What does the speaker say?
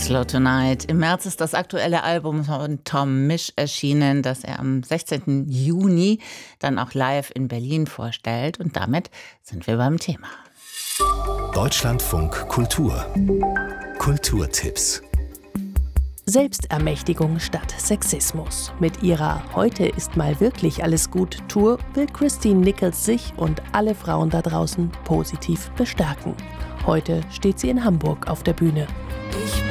Slow Tonight. Im März ist das aktuelle Album von Tom Misch erschienen, das er am 16. Juni dann auch live in Berlin vorstellt. Und damit sind wir beim Thema. Deutschlandfunk Kultur. Kulturtipps. Selbstermächtigung statt Sexismus. Mit ihrer Heute ist mal wirklich alles gut Tour will Christine Nichols sich und alle Frauen da draußen positiv bestärken. Heute steht sie in Hamburg auf der Bühne.